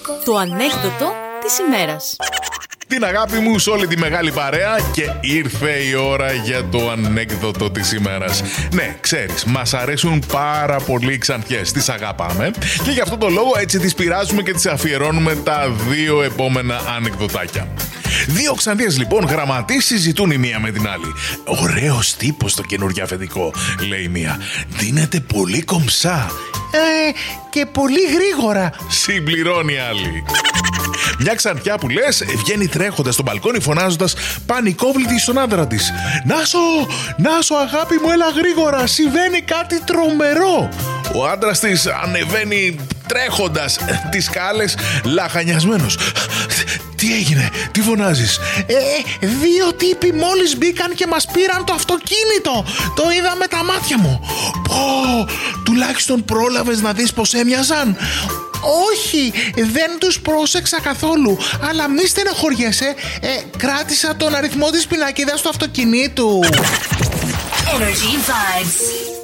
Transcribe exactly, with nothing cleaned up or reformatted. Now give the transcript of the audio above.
Το ανέκδοτο της ημέρας. Την αγάπη μου σε όλη τη μεγάλη παρέα και ήρθε η ώρα για το ανέκδοτο της ημέρας. Ναι, ξέρεις, μας αρέσουν πάρα πολύ οι ξανθιές, τις αγαπάμε και γι' αυτό το λόγο έτσι τις πειράζουμε και τις αφιερώνουμε τα δύο επόμενα ανεκδοτάκια. Δύο ξανθιές λοιπόν γραμματείς συζητούν η μία με την άλλη. «Ωραίος τύπος το καινούργιο αφεντικό», λέει η μία. «Δίνεται πολύ κομψά». «Ε, και πολύ γρήγορα», συμπληρώνει η άλλη. Μια ξανθιά που λες βγαίνει τρέχοντας στο μπαλκόνι φωνάζοντας πανικόβλητη στον άντρα της. «Νάσο, Νάσο αγάπη μου, έλα γρήγορα, συμβαίνει κάτι τρομερό». Ο άντρας της ανεβαίνει τρέχοντας τις σκάλες λαχανιασμένος. «Τι έγινε, τι φωνάζεις?» «Ε, δύο τύποι μόλις μπήκαν και μας πήραν το αυτοκίνητο. Το είδα με τα μάτια μου». «Πω, τουλάχιστον πρόλαβες να δεις πως έμοιαζαν?» «Όχι, δεν τους πρόσεξα καθόλου, αλλά μη στενοχωριέσαι, ε, κράτησα τον αριθμό της πινακίδας του αυτοκινήτου». Energy Vibes.